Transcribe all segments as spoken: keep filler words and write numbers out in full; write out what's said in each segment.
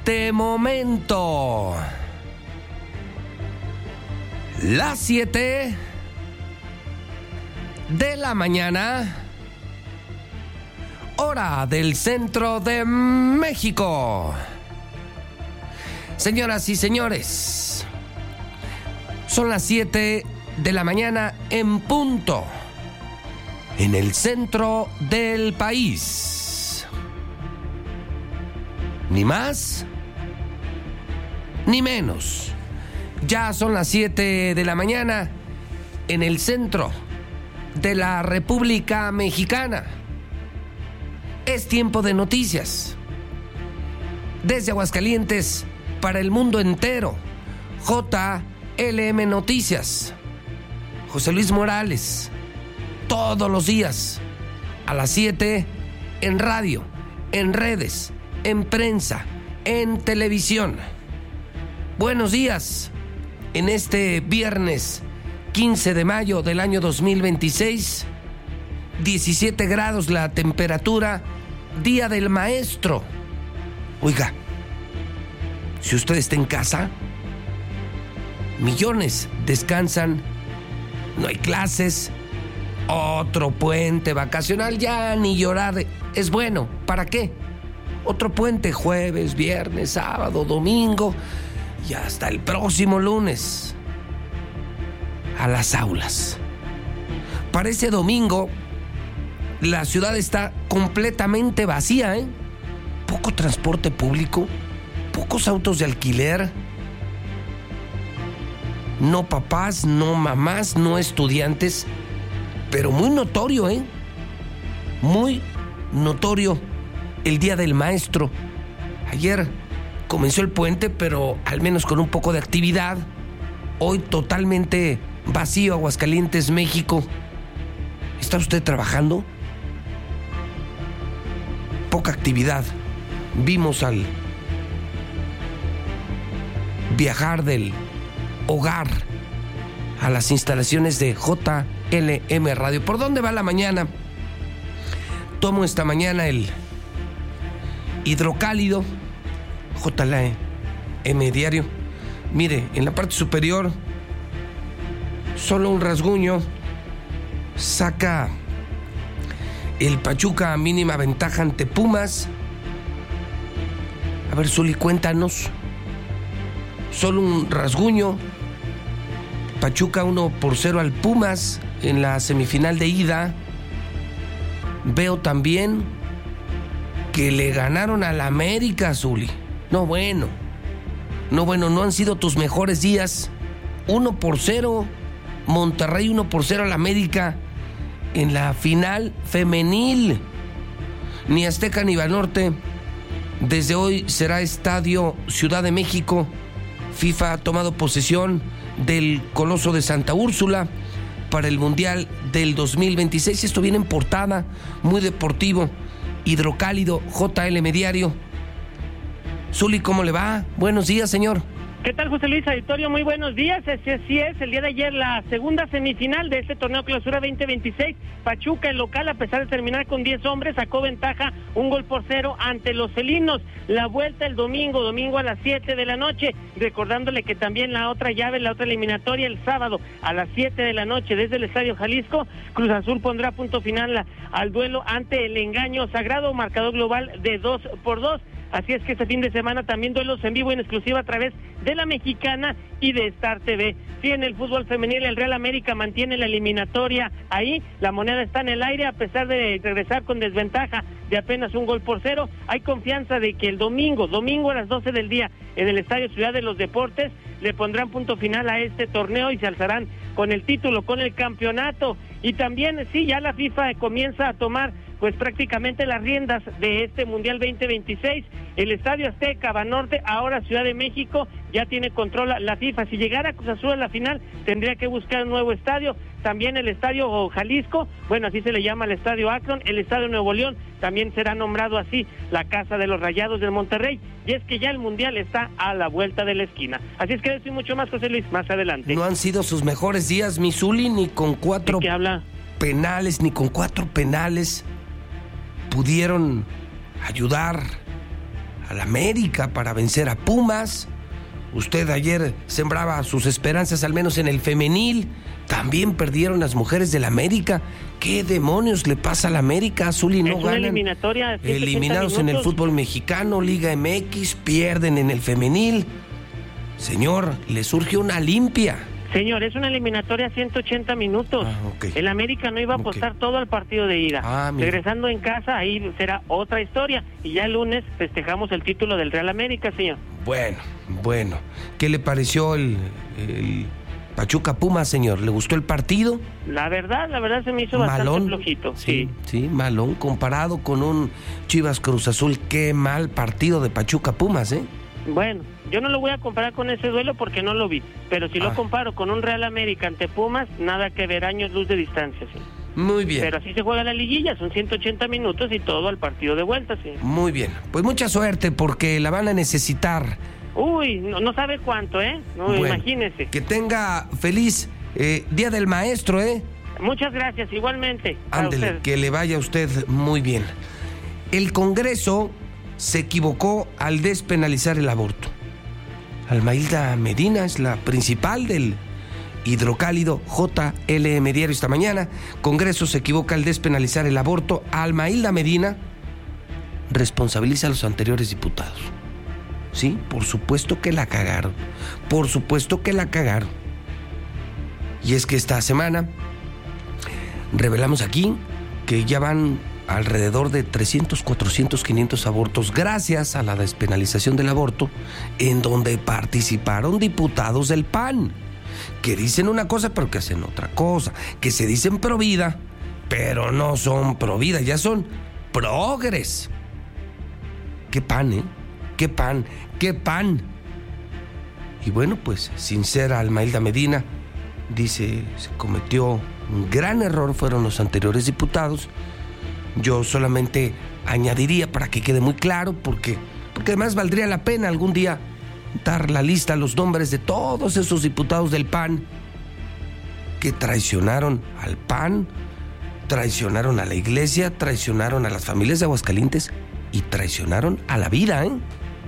este momento. Las siete de la mañana, hora del centro de México. Señoras y señores, son las siete de la mañana en punto, en el centro del país. Ni más, ni menos. Ya son las siete de la mañana en el centro de la República Mexicana. Es tiempo de noticias. Desde Aguascalientes para el mundo entero, J L M Noticias. José Luis Morales, todos los días, a las siete, en radio, en redes, en prensa, en televisión. Buenos días, en este viernes quince de mayo del año dos mil veintiséis, diecisiete grados la temperatura, Día del Maestro. Oiga, si usted está en casa, millones descansan, no hay clases, otro puente vacacional, ya ni llorar es bueno. ¿Para qué? Otro puente jueves, viernes, sábado, domingo y hasta el próximo lunes a las aulas. Para ese domingo la ciudad está completamente vacía, ¿eh? Poco transporte público, pocos autos de alquiler. No papás, no mamás, no estudiantes, pero muy notorio, ¿eh? Muy notorio el Día del Maestro. Ayer comenzó el puente, pero al menos con un poco de actividad. Hoy totalmente vacío, Aguascalientes, México. ¿Está usted trabajando? Poca actividad. Vimos al viajar del hogar a las instalaciones de J L M Radio. ¿Por dónde va la mañana? Tomo esta mañana el hidrocálido J L M Diario. Mire, en la parte superior solo un rasguño. Saca el Pachuca mínima ventaja ante Pumas. A ver, Zuli, cuéntanos. Solo un rasguño. Pachuca uno por cero al Pumas en la semifinal de ida. Veo también que le ganaron al América, Zuli. No bueno. No bueno, no han sido tus mejores días. uno por cero. Monterrey uno por cero al América en la final femenil. Ni Azteca ni Banorte. Desde hoy será Estadio Ciudad de México. FIFA ha tomado posesión del Coloso de Santa Úrsula para el Mundial del dos mil veintiséis. Esto viene en portada, muy deportivo. Hidrocálido, J L M Diario. Zuli, ¿cómo le va? Buenos días, señor. ¿Qué tal, José Luis Auditorio? Muy buenos días. Así es, el día de ayer la segunda semifinal de este torneo Clausura veinte veintiséis. Pachuca, el local, a pesar de terminar con diez hombres, sacó ventaja un gol por cero ante los felinos. La vuelta el domingo, domingo a las siete de la noche, recordándole que también la otra llave, la otra eliminatoria, el sábado a las siete de la noche desde el Estadio Jalisco. Cruz Azul pondrá punto final a, al duelo ante el Engaño Sagrado, marcador global de dos por dos. Así es que este fin de semana también duelos en vivo en exclusiva a través de La Mexicana y de Star T V. Sí, en el fútbol femenil el Real América mantiene la eliminatoria ahí, la moneda está en el aire a pesar de regresar con desventaja de apenas un gol por cero. Hay confianza de que el domingo, domingo a las doce del día en el Estadio Ciudad de los Deportes le pondrán punto final a este torneo y se alzarán con el título, con el campeonato. Y también, sí, ya la FIFA comienza a tomar pues prácticamente las riendas de este Mundial veinte veintiséis. El Estadio Azteca, Banorte, ahora Ciudad de México, ya tiene control la FIFA. Si llegara Cruz Azul a la final, tendría que buscar un nuevo estadio. También el Estadio Jalisco, bueno, así se le llama el Estadio Akron, el Estadio Nuevo León, también será nombrado así la Casa de los Rayados del Monterrey. Y es que ya el Mundial está a la vuelta de la esquina. Así es que esto y mucho más, José Luis, más adelante. No han sido sus mejores días, mi Zuli, ni con cuatro ¿De qué habla? penales, ni con cuatro penales pudieron ayudar al América para vencer a Pumas. Usted ayer sembraba sus esperanzas al menos en el femenil. También perdieron las mujeres del América. ¿Qué demonios le pasa al América? Azul y no Es una ganan. eliminatoria. Eliminados en el fútbol mexicano, Liga M X, pierden en el femenil. Señor, le surge una limpia. Señor, es una eliminatoria a ciento ochenta minutos. Ah, okay. El América no iba a apostar okay. todo al partido de ida. Ah, Regresando en casa, ahí será otra historia. Y ya el lunes festejamos el título del Real América, señor. Bueno, bueno. ¿Qué le pareció el, el Pachuca Pumas, señor? ¿Le gustó el partido? La verdad, la verdad se me hizo bastante malón, flojito. Sí, sí, sí, malón. Comparado con un Chivas Cruz Azul, qué mal partido de Pachuca Pumas, ¿eh? Bueno, yo no lo voy a comparar con ese duelo porque no lo vi, pero si ah. lo comparo con un Real América ante Pumas, nada que ver, años luz de distancia, sí. Muy bien. Pero así se juega la liguilla, son ciento ochenta minutos y todo al partido de vuelta, sí. Muy bien, pues mucha suerte porque la van a necesitar. Uy, no, no sabe cuánto, ¿eh? No, bueno, imagínese. Que tenga feliz eh, Día del Maestro, ¿eh? Muchas gracias, igualmente. Ándele, que le vaya a usted muy bien. El Congreso se equivocó al despenalizar el aborto. Almailda Medina es la principal del hidrocálido J L M Diario esta mañana. Congreso se equivoca al despenalizar el aborto. Almailda Medina responsabiliza a los anteriores diputados. Sí, por supuesto que la cagaron. Por supuesto que la cagaron. Y es que esta semana revelamos aquí que ya van alrededor de trescientos, cuatrocientos, quinientos abortos gracias a la despenalización del aborto, en donde participaron diputados del P A N, que dicen una cosa pero que hacen otra cosa, que se dicen pro vida, pero no son pro vida, ya son progres. ¿Qué P A N, eh? ¿Qué P A N? ¿Qué P A N? Y bueno, pues, sincera Almailda Medina dice, se cometió un gran error, fueron los anteriores diputados. Yo solamente añadiría para que quede muy claro, porque, porque además valdría la pena algún día dar la lista, los nombres de todos esos diputados del P A N que traicionaron al P A N, traicionaron a la iglesia, traicionaron a las familias de Aguascalientes y traicionaron a la vida, ¿eh?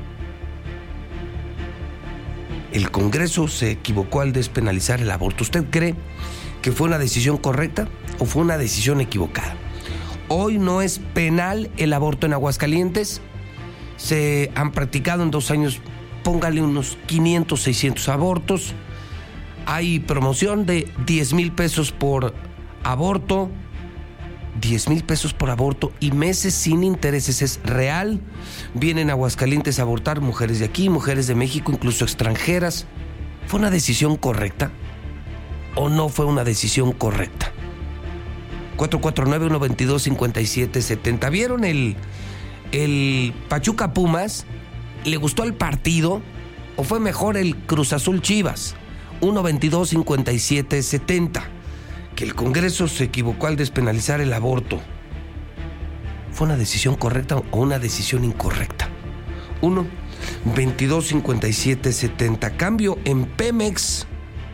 El Congreso se equivocó al despenalizar el aborto. ¿Usted cree que fue una decisión correcta o fue una decisión equivocada? Hoy no es penal el aborto en Aguascalientes. Se han practicado en dos años, póngale unos quinientos, seiscientos abortos. Hay promoción de diez mil pesos por aborto. diez mil pesos por aborto y meses sin intereses. Es real. Vienen a Aguascalientes a abortar mujeres de aquí, mujeres de México, incluso extranjeras. ¿Fue una decisión correcta o no fue una decisión correcta? cuatro cuatro nueve, uno dos dos, cinco siete siete cero. ¿Vieron el, el Pachuca Pumas? ¿Le gustó el partido o fue mejor el Cruz Azul Chivas? uno dos dos, cinco siete siete cero. Que el Congreso se equivocó al despenalizar el aborto. ¿Fue una decisión correcta o una decisión incorrecta? uno dos dos, cinco siete siete cero. Cambio en Pemex.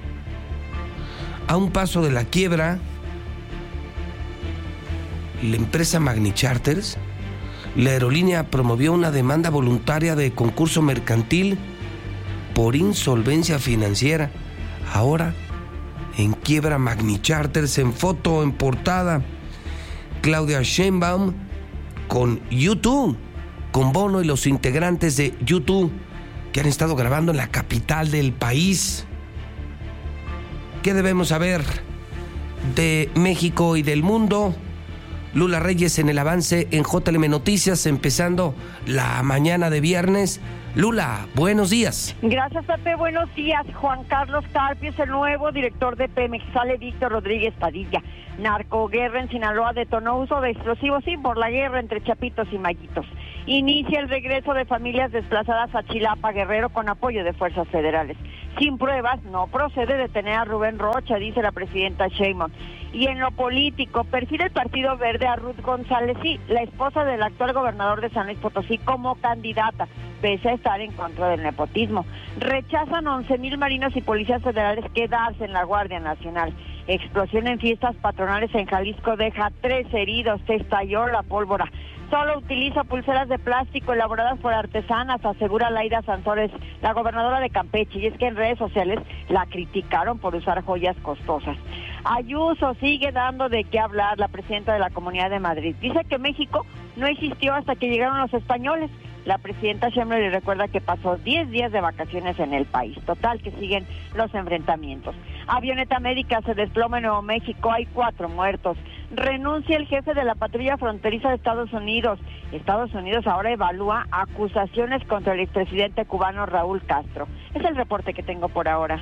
A un paso de la quiebra, la empresa Magni Charters, la aerolínea promovió una demanda voluntaria de concurso mercantil por insolvencia financiera. Ahora, en quiebra Magni Charters, en foto, en portada, Claudia Sheinbaum con YouTube, con Bono y los integrantes de YouTube que han estado grabando en la capital del país. ¿Qué debemos saber de México y del mundo? Lula Reyes en el avance en J L M Noticias, empezando la mañana de viernes. Lula, buenos días. Gracias, Pepe, buenos días. Juan Carlos Carpio es el nuevo director de Pemex. Sale Víctor Rodríguez Padilla. Narcoguerra en Sinaloa detonó uso de explosivos, sí, por la guerra entre chapitos y mayitos. Inicia el regreso de familias desplazadas a Chilapa, Guerrero, con apoyo de fuerzas federales. Sin pruebas, no procede detener a Rubén Rocha, dice la presidenta Sheinbaum. Y en lo político, perfila el Partido Verde a Ruth González, sí, la esposa del actual gobernador de San Luis Potosí, como candidata, pese a estar en contra del nepotismo. Rechazan once mil marinos y policías federales quedarse en la Guardia Nacional. Explosión en fiestas patronales en Jalisco deja tres heridos, se estalló la pólvora. Solo utiliza pulseras de plástico elaboradas por artesanas, asegura Laida Sansores, la gobernadora de Campeche, y es que en redes sociales la criticaron por usar joyas costosas. Ayuso sigue dando de qué hablar, la presidenta de la Comunidad de Madrid. Dice que México no existió hasta que llegaron los españoles. La presidenta Sheinbaum le recuerda que pasó diez días de vacaciones en el país. Total, que siguen los enfrentamientos. Avioneta médica se desploma en Nuevo México, hay cuatro muertos. Renuncia el jefe de la patrulla fronteriza de Estados Unidos. Estados Unidos ahora evalúa acusaciones contra el expresidente cubano Raúl Castro. Es el reporte que tengo por ahora.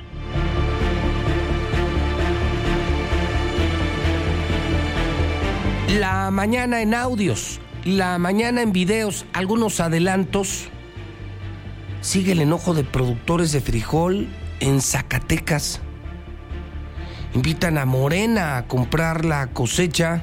La mañana en audios, la mañana en videos, algunos adelantos. Sigue el enojo de productores de frijol en Zacatecas. Invitan a Morena a comprar la cosecha.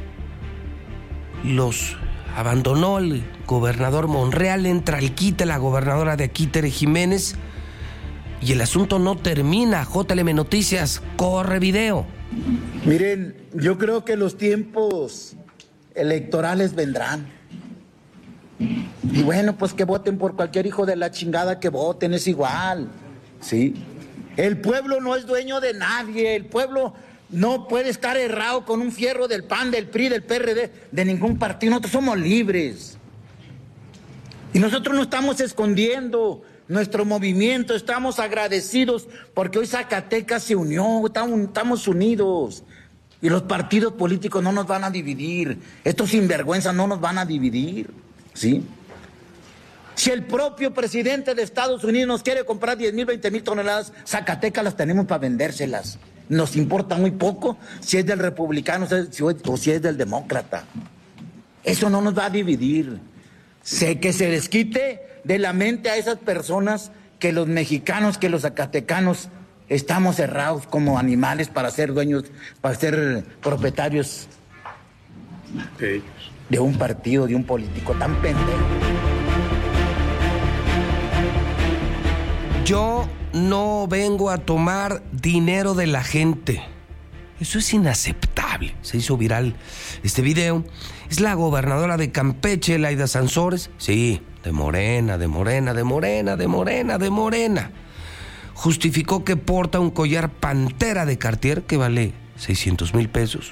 Los abandonó el gobernador Monreal, entra al quite la gobernadora de aquí, Tere Jiménez. Y el asunto no termina. J L M Noticias, corre video. Miren, yo creo que los tiempos electorales vendrán. Y bueno, pues que voten por cualquier hijo de la chingada que voten, es igual, ¿sí? El pueblo no es dueño de nadie, el pueblo no puede estar errado con un fierro del P A N, del P R I, del P R D, de ningún partido. Nosotros somos libres. Y nosotros no estamos escondiendo nuestro movimiento, estamos agradecidos porque hoy Zacatecas se unió, estamos, estamos unidos. Y los partidos políticos no nos van a dividir, estos sinvergüenzas no nos van a dividir, ¿sí? Si el propio presidente de Estados Unidos nos quiere comprar diez mil, veinte mil toneladas, Zacatecas las tenemos para vendérselas. Nos importa muy poco si es del republicano o si es del demócrata. Eso no nos va a dividir. Sé que se les quite de la mente a esas personas que los mexicanos, que los zacatecanos estamos cerrados como animales para ser dueños, para ser propietarios okay. de un partido, de un político tan pendejo. Yo no vengo a tomar dinero de la gente. Eso es inaceptable. Se hizo viral este video. Es la gobernadora de Campeche, Laida Sansores. Sí, de Morena, de Morena, de Morena, de Morena, de Morena. Justificó que porta un collar Pantera de Cartier que vale seiscientos mil pesos.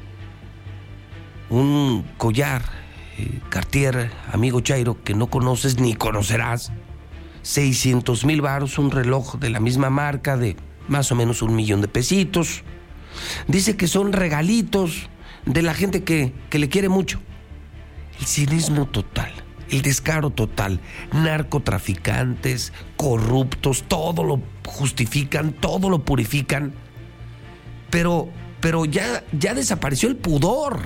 Un collar eh, Cartier, amigo Chairo, que no conoces ni conocerás. seiscientos mil varos, un reloj de la misma marca de más o menos un millón de pesitos. Dice que son regalitos de la gente que, que le quiere mucho. El cinismo total, el descaro total. Narcotraficantes, corruptos, todo lo justifican, todo lo purifican. Pero, pero ya, ya desapareció el pudor.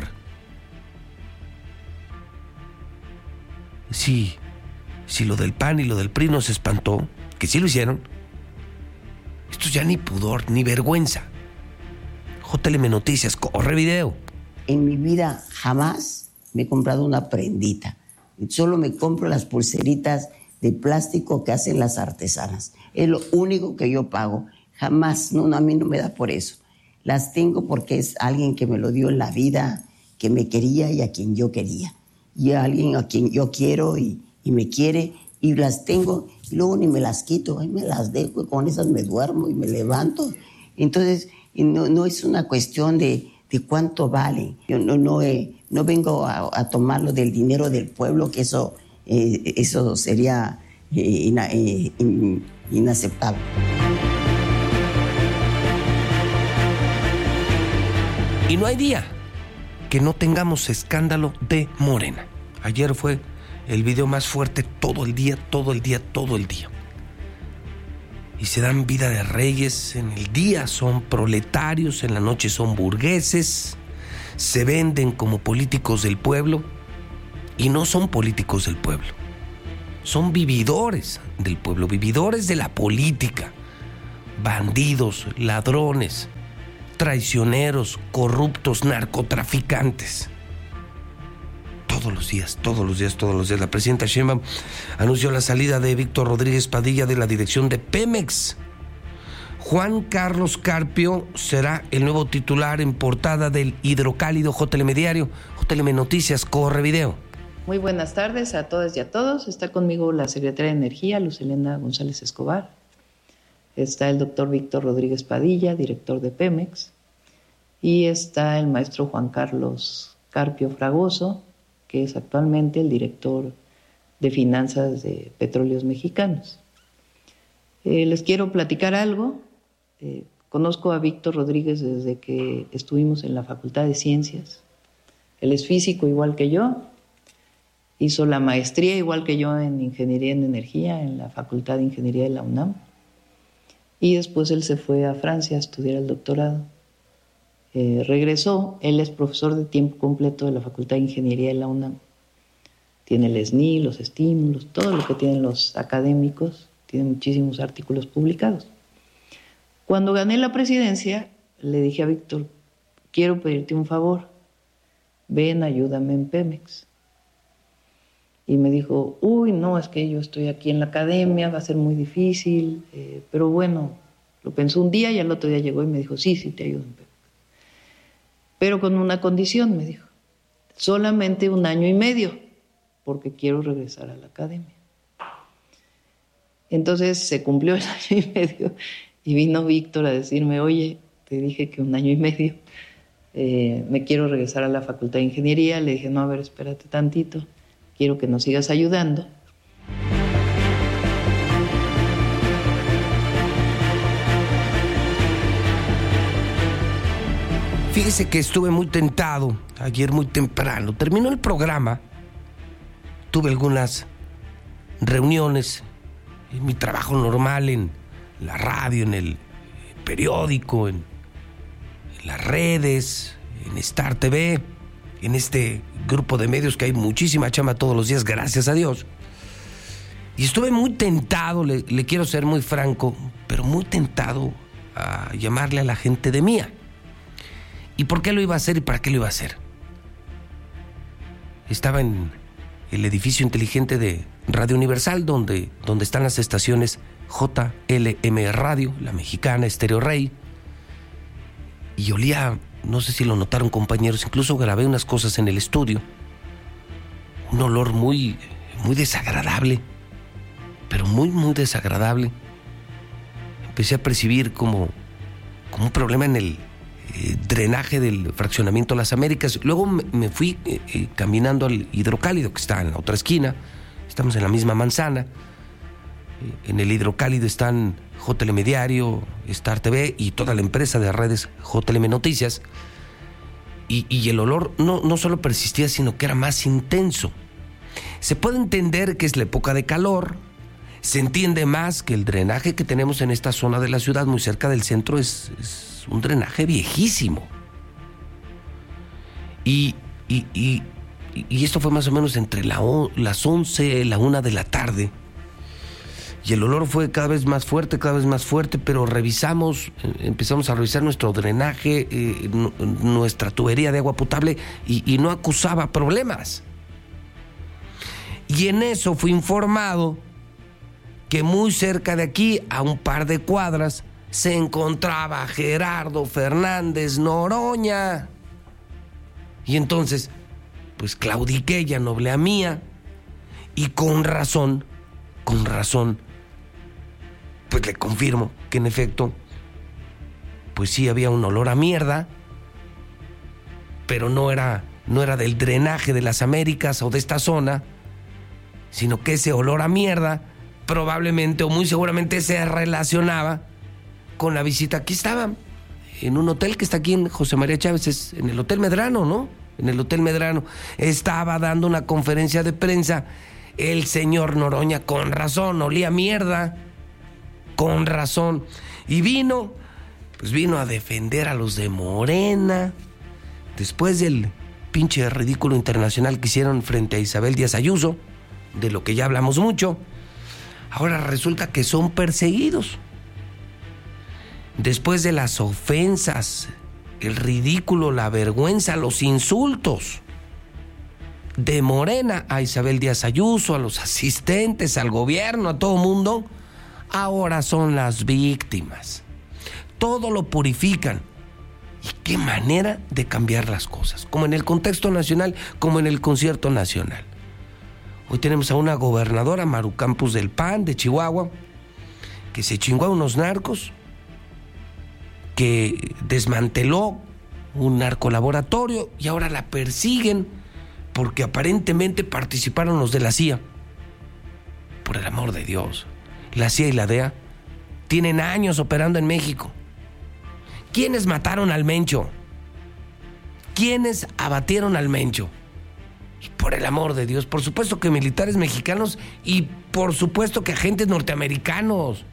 Sí, si lo del P A N y lo del P R I nos espantó, que sí lo hicieron, esto ya ni pudor, ni vergüenza. J L M Noticias, corre video. En mi vida jamás me he comprado una prendita. Solo me compro las pulseritas de plástico que hacen las artesanas. Es lo único que yo pago. Jamás, no, a mí no me da por eso. Las tengo porque es alguien que me lo dio en la vida, que me quería y a quien yo quería. Y a alguien a quien yo quiero y, y me quiere, y las tengo, y luego ni me las quito, ahí me las dejo, y con esas me duermo y me levanto. Entonces, no, no es una cuestión de, de cuánto vale. Yo no, no, eh, no vengo a, a tomarlo del dinero del pueblo, que eso, eh, eso sería eh, ina, eh, in, inaceptable. Y no hay día que no tengamos escándalo de Morena. Ayer fue el video más fuerte todo el día, todo el día, todo el día. Y se dan vida de reyes. En el día son proletarios, en la noche son burgueses. Se venden como políticos del pueblo y no son políticos del pueblo. Son vividores del pueblo, vividores de la política. Bandidos, ladrones, traicioneros, corruptos, narcotraficantes. Todos los días, todos los días, todos los días. La presidenta Sheinbaum anunció la salida de Víctor Rodríguez Padilla de la dirección de Pemex. Juan Carlos Carpio será el nuevo titular en portada del hidrocálido J L M Diario. J L M Noticias, corre video. Muy buenas tardes a todas y a todos. Está conmigo la secretaria de Energía, Luz Helena González Escobar. Está el doctor Víctor Rodríguez Padilla, director de Pemex. Y está el maestro Juan Carlos Carpio Fragoso, que es actualmente el director de Finanzas de Petróleos Mexicanos. Eh, les quiero platicar algo. Eh, conozco a Víctor Rodríguez desde que estuvimos en la Facultad de Ciencias. Él es físico igual que yo. Hizo la maestría igual que yo en Ingeniería en Energía en la Facultad de Ingeniería de la UNAM. Y después él se fue a Francia a estudiar el doctorado. Eh, regresó, él es profesor de tiempo completo de la Facultad de Ingeniería de la UNAM. Tiene el S N I, los estímulos, todo lo que tienen los académicos, tiene muchísimos artículos publicados. Cuando gané la presidencia, le dije a Víctor, quiero pedirte un favor, ven, ayúdame en Pemex. Y me dijo, uy, no, es que yo estoy aquí en la academia, va a ser muy difícil, eh, pero bueno, lo pensó un día y al otro día llegó y me dijo, sí, sí, te ayudo en Pemex. Pero con una condición, me dijo, solamente un año y medio, porque quiero regresar a la academia. Entonces se cumplió el año y medio y vino Víctor a decirme, oye, te dije que un año y medio, eh, me quiero regresar a la Facultad de Ingeniería. Le dije, no, a ver, espérate tantito, quiero que nos sigas ayudando. Fíjese que estuve muy tentado ayer muy temprano. Terminó el programa, tuve algunas reuniones en mi trabajo normal, en la radio, en el periódico, en, en las redes, en Star T V, en este grupo de medios que hay muchísima chamba todos los días, gracias a Dios. Y estuve muy tentado, le, le quiero ser muy franco, pero muy tentado a llamarle a la gente de Mía. ¿Y por qué lo iba a hacer y para qué lo iba a hacer? Estaba en el edificio inteligente de Radio Universal, donde, donde están las estaciones J L M Radio, La Mexicana, Estéreo Rey. Y olía, no sé si lo notaron compañeros, incluso grabé unas cosas en el estudio. Un olor muy, muy desagradable, pero muy, muy desagradable. Empecé a percibir como, como un problema en el eh, drenaje del fraccionamiento Las Américas. Luego me, me fui eh, eh, caminando al Hidrocálido, que está en la otra esquina. Estamos en la misma manzana. En el Hidrocálido están J L M Diario, Star T V y toda la empresa de redes J L M Noticias. Y, y el olor no, no solo persistía, sino que era más intenso. Se puede entender que es la época de calor. Se entiende más que el drenaje que tenemos en esta zona de la ciudad, muy cerca del centro, es, es un drenaje viejísimo. Y, y, y, y esto fue más o menos entre la, las once y la una de la tarde. Y el olor fue cada vez más fuerte, cada vez más fuerte, pero revisamos, empezamos a revisar nuestro drenaje, eh, n- nuestra tubería de agua potable y, y no acusaba problemas. Y en eso fui informado que muy cerca de aquí, a un par de cuadras, se encontraba Gerardo Fernández Noroña. Y entonces, pues claudiqué, ya no hablé a Mía, y con razón, con razón, pues le confirmo que en efecto, pues sí había un olor a mierda, pero no era, no era del drenaje de las Américas o de esta zona, sino que ese olor a mierda probablemente o muy seguramente se relacionaba con la visita. Aquí estaba, en un hotel que está aquí en José María Chávez, es en el Hotel Medrano, ¿no? En el Hotel Medrano. Estaba dando una conferencia de prensa el señor Noroña, con razón, olía a mierda, con razón. Y vino, pues vino a defender a los de Morena, después del pinche ridículo internacional que hicieron frente a Isabel Díaz Ayuso, de lo que ya hablamos mucho. Ahora resulta que son perseguidos. Después de las ofensas, el ridículo, la vergüenza, los insultos de Morena a Isabel Díaz Ayuso, a los asistentes, al gobierno, a todo mundo, ahora son las víctimas. Todo lo purifican. ¿Y qué manera de cambiar las cosas? Como en el contexto nacional, como en el concierto nacional. Hoy tenemos a una gobernadora, Maru Campos del P A N de Chihuahua, que se chingó a unos narcos, que desmanteló un narcolaboratorio y ahora la persiguen porque aparentemente participaron los de la C I A. Por el amor de Dios, la C I A y la D E A tienen años operando en México. ¿Quiénes mataron al Mencho? ¿Quiénes abatieron al Mencho? Por el amor de Dios, por supuesto que militares mexicanos y por supuesto que agentes norteamericanos.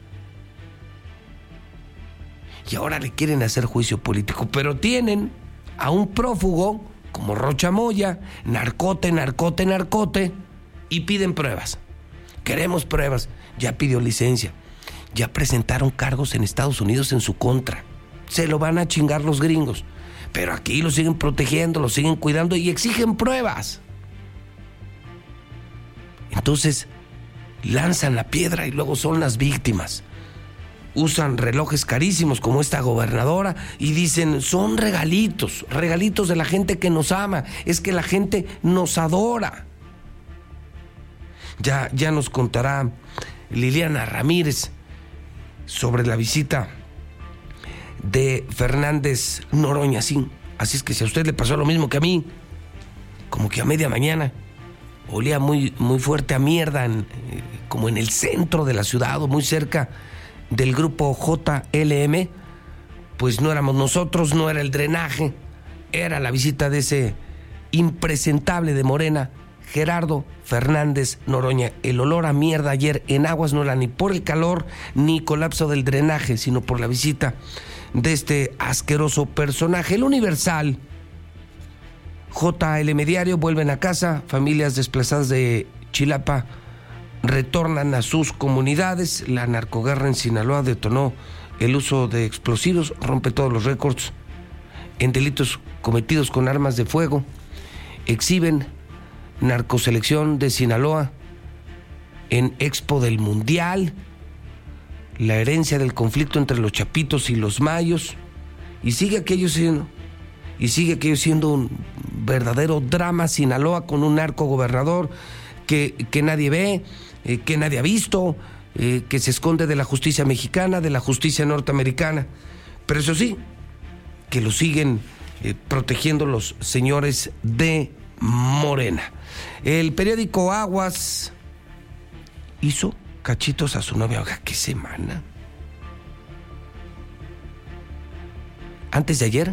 Y ahora le quieren hacer juicio político, pero tienen a un prófugo como Rocha Moya, narcote, narcote, narcote, y piden pruebas. Queremos pruebas. Ya pidió licencia. Ya presentaron cargos en Estados Unidos en su contra. Se lo van a chingar los gringos. Pero aquí lo siguen protegiendo, lo siguen cuidando y exigen pruebas. Entonces, lanzan la piedra y luego son las víctimas. Usan relojes carísimos como esta gobernadora y dicen, son regalitos, regalitos de la gente que nos ama. Es que la gente nos adora. Ya, ya nos contará Liliana Ramírez sobre la visita de Fernández Noroña, sí. Así es que si a usted le pasó lo mismo que a mí, como que a media mañana olía muy, muy fuerte a mierda, en, eh, como en el centro de la ciudad o muy cerca del grupo J L M, pues no éramos nosotros, no era el drenaje, era la visita de ese impresentable de Morena, Gerardo Fernández Noroña. El olor a mierda ayer en Aguas no era ni por el calor ni colapso del drenaje, sino por la visita de este asqueroso personaje. El Universal, J L M Diario, vuelven a casa, familias desplazadas de Chilapa retornan a sus comunidades. La narcoguerra en Sinaloa detonó el uso de explosivos, rompe todos los récords en delitos cometidos con armas de fuego. Exhiben narcoselección de Sinaloa en Expo del Mundial, la herencia del conflicto entre los chapitos y los mayos, y sigue aquello siendo, y sigue aquello siendo un verdadero drama. Sinaloa con un narco gobernador que, que nadie ve, eh, que nadie ha visto, eh, que se esconde de la justicia mexicana, de la justicia norteamericana, pero eso sí, que lo siguen eh, protegiendo los señores de Morena. El periódico Aguas hizo cachitos a su novia. Oiga, ¿qué semana? Antes de ayer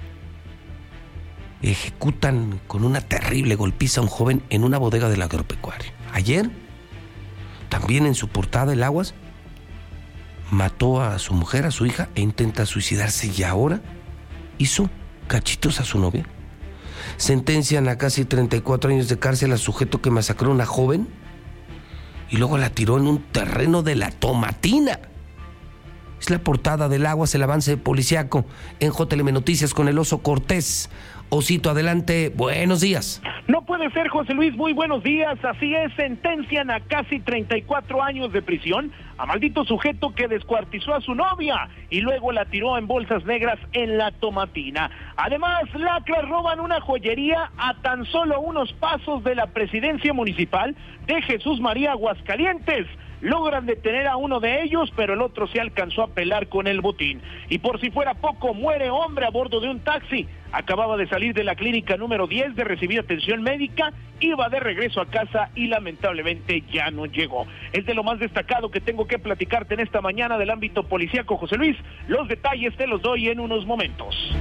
ejecutan con una terrible golpiza a un joven en una bodega del agropecuario. Ayer, también en su portada, el Aguas mató a su mujer, a su hija, e intenta suicidarse, y ahora hizo cachitos a su novia. Sentencian a casi treinta y cuatro años de cárcel al sujeto que masacró a una joven y luego la tiró en un terreno de la Tomatina. Es la portada del Aguas, el avance policíaco en J L M Noticias con el Oso Cortés. Osito, adelante, buenos días. No puede ser, José Luis, muy buenos días. Así es, sentencian a casi treinta y cuatro años de prisión a maldito sujeto que descuartizó a su novia y luego la tiró en bolsas negras en la Tomatina. Además, lacras roban una joyería a tan solo unos pasos de la presidencia municipal de Jesús María, Aguascalientes. Logran detener a uno de ellos, pero el otro se alcanzó a pelar con el botín. Y por si fuera poco, muere hombre a bordo de un taxi. Acababa de salir de la clínica número diez de recibir atención médica, iba de regreso a casa y lamentablemente ya no llegó. Es de lo más destacado que tengo que platicarte en esta mañana del ámbito policíaco, José Luis. Los detalles te los doy en unos momentos.